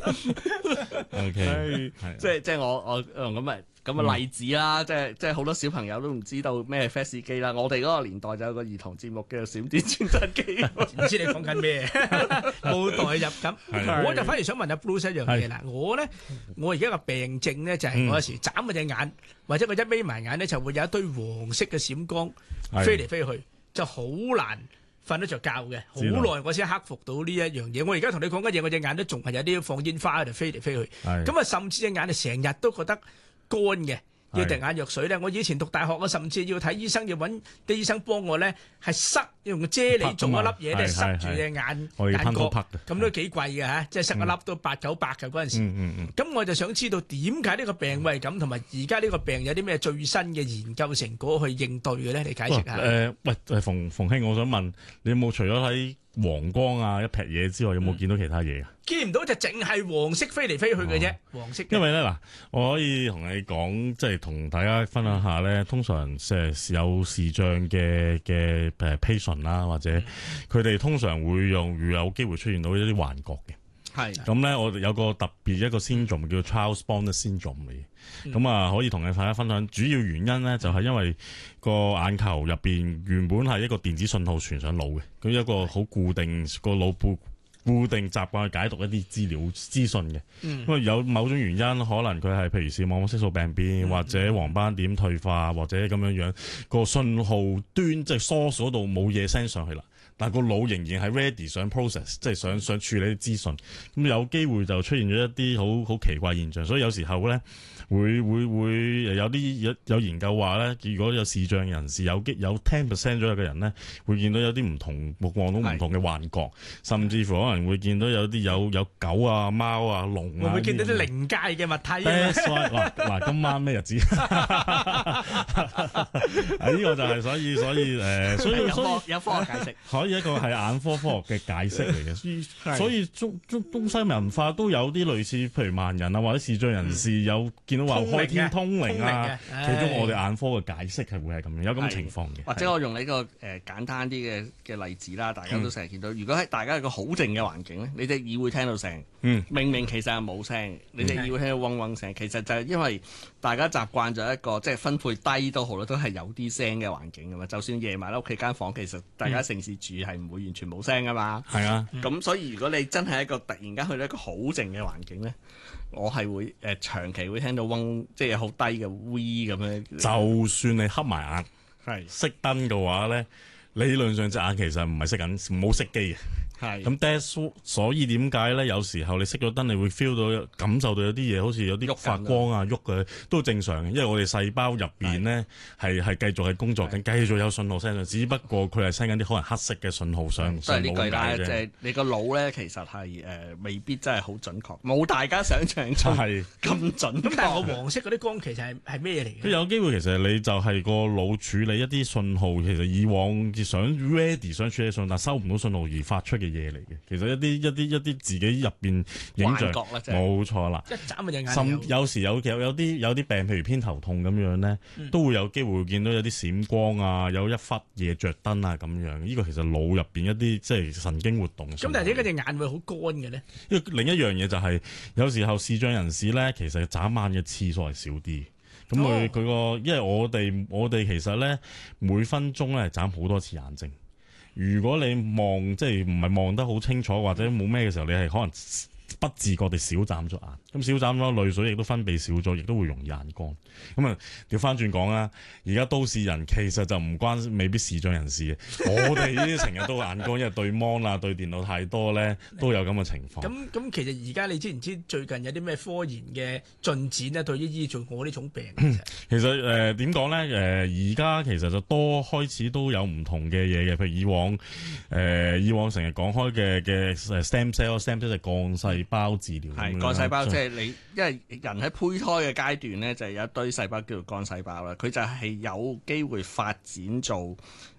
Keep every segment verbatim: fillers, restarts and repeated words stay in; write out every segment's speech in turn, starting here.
O K， 即係即係我我咁啊咁嘅例子啦，即係即係好多小朋友都唔知道咩係 fax 機啦。我哋嗰個年代就有個兒童節目叫做閃電傳真機， 唔知你講緊咩？冇代入咁，我就反而想問下 Bruce 一樣嘢啦。我咧，我而家個病症咧就係我有時眨嗰隻眼，或者我一眯埋眼咧就會有一堆黃色嘅閃光飛嚟飛去，就好難瞓得着覺嘅，好耐我先克服到呢一樣嘢。我而家同你講緊嘢，我隻眼都仲係有啲放煙花喺度飛嚟飛去，咁啊甚至隻眼啊成日都覺得乾嘅，要滴眼藥水咧。我以前讀大學，我甚至要睇醫生，要揾啲醫生幫我咧，係塞用啫喱做一粒嘢咧，塞住隻眼眼角，咁都幾貴嘅嚇，即係塞一粒都八九百嘅嗰陣時。咁我就想知道點解呢個病會係咁，同埋而家呢個病有啲咩最新嘅研究成果去應對嘅咧？你解釋下。 誒喂，馮馮兄，我想問你有冇除咗喺黃光啊一劈嘢之外，有冇見到其他嘢啊？ 見唔到就淨係黃色飛嚟飛去嘅啫，黃色。因為咧嗱，我可以同你講，即係同大家分享下咧。通常即係有視障嘅嘅誒 patient 啦，或者佢哋通常會用如有機會出現到一啲幻覺嘅。係咁咧，我哋有個特別一個 syndrome 叫 Charles-Bonnet syndrome 嚟嘅。咁啊，可以同你大家分享。主要原因咧就係因為個眼球入邊原本係一個電子信號傳上腦嘅，佢一個好固定個腦部。固定習慣去解讀一啲資料資訊嘅，因為有某種原因，可能佢係譬如視網膜色素病變，嗯、或者黃斑點退化，或者咁樣樣個信號端即係疏鎖到冇嘢 send 上去啦，但係個腦仍然係 ready 想 process， 即係想想處理啲資訊，咁有機會就出現咗一啲好好奇怪現象，所以有時候咧會會會有啲有有研究話咧，如果有視障人士有機有 ten percent 左右嘅人咧，會見到有啲唔同目光到唔同嘅幻覺，甚至乎可能會見到有啲有有狗啊、貓啊、龍啊， 會唔會見到啲靈界嘅物體啊？ 嗱嗱，今晚咩日子？啊，呢個就係所以所以誒，所以所以有科學解釋， 可以一個係眼科科學嘅解釋嚟嘅。所以中中東西文化都有啲類似，譬如盲人啊或者視障人士有見到話開天通靈啊，其中我哋眼科嘅解釋係會係咁樣，有咁嘅情況嘅。 或者我用呢個誒簡單啲嘅嘅例子啦，大家都成日見到，如果喺大家一個好靜嘅環境咧，你隻耳會聽到聲，嗯，明明其實係冇聲，你隻耳會聽到嗡嗡聲，其實就係因為大家習慣咗一個即係分配低都好啦，都係有啲聲嘅環境噶嘛。就算夜晚喺屋企間房，其實大家城市住係唔會完全冇聲噶嘛。係啊，咁所以如果你真係一個突然間去到一個好靜嘅環境咧，我係會誒、呃、長期會聽到嗡，即係好低嘅 V 咁樣。 就算你黑埋眼，係熄燈嘅話咧，理論上隻眼其實唔係熄緊，冇熄機嘅。係咁 ，that's 所以點解咧？有時候你熄咗燈，你會 feel 到感受到有啲嘢，好似有啲發光啊、喐嘅，都正常嘅。因為我哋細胞入邊咧係係繼續係工作緊，繼續有信號 send 上，只不過佢係 send 緊啲可能黑色嘅信號上上腦咁解啫。即係你個腦咧，其實係誒、呃、未必真係好準確，冇大家想象中係咁準。 咁但係我黃色嗰啲光其實係係咩嚟嘅？ 佢有機會其實你就係個腦處理一啲信號，其實以往想 ready 想處理信號，但收唔到信號而發出嘅嘢嚟嘅，其實一啲一啲一啲自己入邊影像，冇錯啦。 一眨嘅隻眼。 甚有時有有有啲有啲病，譬如偏頭痛咁樣咧，嗯、都會有機會見到有啲閃光啊，有一忽嘢着燈啊咁樣。呢、這個其實腦入邊一啲即係神經活動。 咁但係點解隻眼會好乾嘅咧？ 因為另一樣嘢就係、是、有時候視障人士咧，其實眨眼嘅次數係少啲。咁佢佢個，因為我哋我哋其實咧每分鐘咧眨好多次眼睛。如果你望即係唔係望得好清楚或者冇咩嘅時候，你係可能不自覺地少眨咗眼，咁少眨咗淚水亦都分泌少咗，亦都會容易眼乾。咁啊，調翻轉講啦，而家都市人其實就唔關未必視障人士嘅，我哋呢啲成日都眼乾，因為對 mon 啊對電腦太多咧，都有咁嘅情況。 咁咁其實而家你知唔知最近有啲咩科研嘅進展咧？對於醫做我呢種病， 其實誒點講咧？誒而家其實就多開始都有唔同嘅嘢嘅，譬如以往誒、呃、以往成日講開嘅嘅 stem cell，stem cell 係幹細胞治療，係幹細胞，即係你因為人喺胚胎嘅階段咧，就係有一堆細胞叫做幹細胞啦，佢就係有機會發展做誒、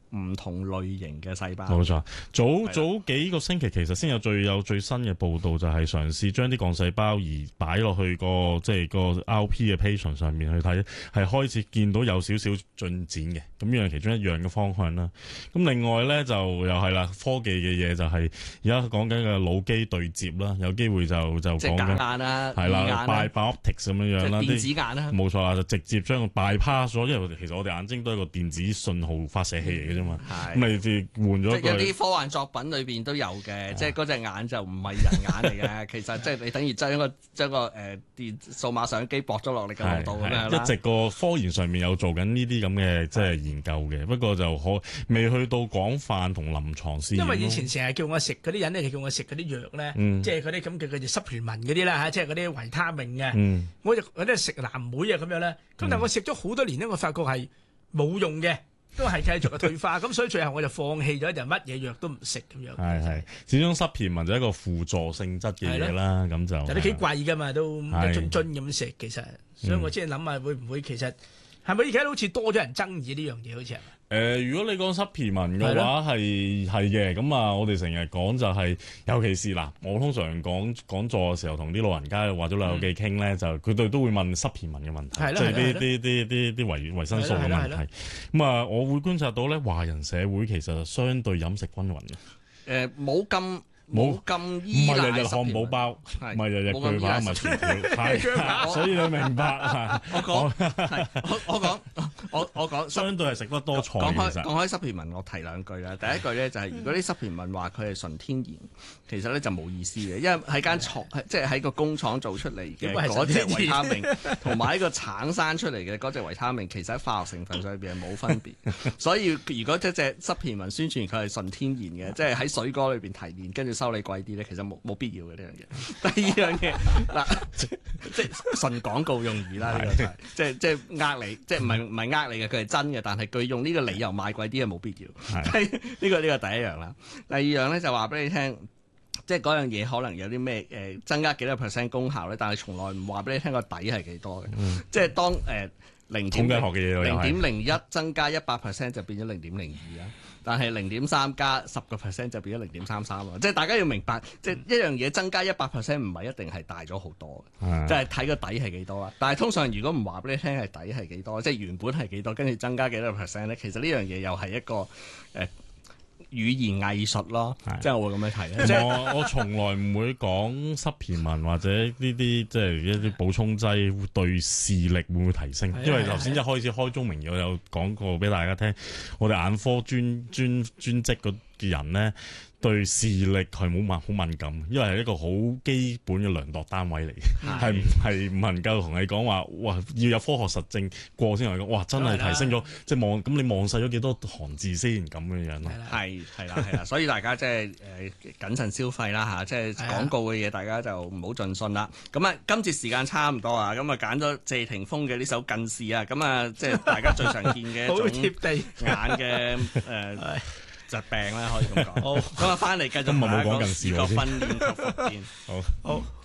唔同類型嘅細胞。 冇錯，早係早幾個星期其實先有最有最新嘅報道，就係嘗試將啲幹細胞而擺落去個即係個 R P 嘅 patient 上面去睇，係開始見到有少少進展嘅。咁呢樣其中一樣嘅方向啦。咁另外咧就又係啦，科技嘅嘢就係而家講緊嘅腦機對接啦，有機會就就講緊眼啦， 係啦 ，bioptics 咁樣樣啦， 電子眼啦， 冇錯啦，就直接將佢 bypass 咗，因為其實我哋眼睛都係一個電子信號發射器嚟嘅啫嘛。咁你哋換咗即係有啲科幻作品裏邊都有嘅，即係嗰隻眼就唔係人眼嚟嘅，其實即係你等於將個將個誒電數碼相機駁咗落你嘅腦度咁樣啦。 一直個科研上面有做緊呢啲咁嘅即係研究嘅，不過就可未去到廣泛同臨床試驗。 因為以前成日叫我食嗰啲人咧，就叫我食嗰啲藥咧，即係嗰啲咁嘅叫做濕皮文嗰啲啦嚇，即係嗰啲維他命嘅。我就嗰啲食藍莓啊咁樣咧，咁但係我食咗好多年咧，我發覺係冇用嘅。都係繼續嘅退化，咁所以最後我就放棄咗，就乜嘢藥都唔食咁樣。 係係，始終濕皮紋就係一個輔助性質嘅嘢啦，咁就有啲幾貴㗎嘛，都一樽樽咁食，其實，所以我先諗下會唔會其實係咪而家好似多咗人爭議呢樣嘢，好似係。誒、 呃，如果你講濕皮紋嘅話，係係嘅，咁啊，我哋成日講就係、是，尤其是嗱，我通常講講座嘅時候，同啲老人家或者老友記傾咧，嗯、就佢哋都會問濕皮紋嘅問題，即係啲啲啲啲啲維維生素嘅問題。咁啊，我會觀察到咧，華人社會其實相對飲食均勻嘅。 誒，冇咁。冇咁依賴， 唔係日日漢堡包，唔係日日巨扒，唔係薯條，係，所以你明白。 我講，我我講，我我講， 相對係食得多菜。 講開講開濕皮紋，我提兩句啦。第一句咧就係，如果啲濕皮紋話佢係純天然，其實咧就冇意思嘅，因為喺間廠，即係喺個工廠做出嚟嘅嗰隻維他命，同埋喺個橙生出嚟嘅嗰隻維他命，其實喺化學成分上邊係冇分別。所以如果一隻濕皮紋宣傳佢係純天然嘅，即係喺水果裏邊提煉，跟住收你貴啲咧，其實冇冇必要嘅呢樣嘢。第二樣嘢嗱，即係純廣告用語啦，呢個就係即係即係呃你，即係唔係唔係呃你嘅，佢係真嘅，但係佢用呢個理由賣貴啲係冇必要。係呢個呢個第一樣啦。第二樣咧就話俾你聽，即係嗰樣嘢可能有啲咩誒增加幾多 percent 功效咧，但係從來唔話俾你聽個底係幾多嘅。嗯、即係當誒零點零點零一增加一百 percent 就變咗零點零二啊。但係零點三加十個 percent 就變咗零點三三啊！即係大家要明白，即係一樣嘢增加一百 percent 唔係一定係大咗好多嘅，即係睇個底係幾多啊！但係通常如果唔話俾你聽係底係幾多，即係原本係幾多，跟住增加幾多 percent 咧，其實呢樣嘢又係一個誒。呃語言藝術咯，即係我會咁樣睇。即係我我從來唔會講濕皮紋或者呢啲即係一啲補充劑對視力會唔會提升，因為頭先一開始開宗明義我有講過俾大家聽，我哋眼科專專專職嗰嘅人咧。對視力係冇敏好敏感，因為係一個好基本嘅量度單位嚟嘅，係係唔能夠同你講話，哇要有科學實證過先同你講，哇真係提升咗，即係望咁你望細咗幾多行字先咁樣樣咯。 係係啦係啦，所以大家即係誒謹慎消費啦嚇，即係廣告嘅嘢大家就唔好盡信啦。咁啊，今次時間差唔多啊，咁啊揀咗謝霆鋒嘅呢首近視啊，咁啊即係大家最常見嘅一種眼嘅誒。疾病咧可以咁講，好咁啊！翻嚟繼續講個視覺訓練及復健。好好。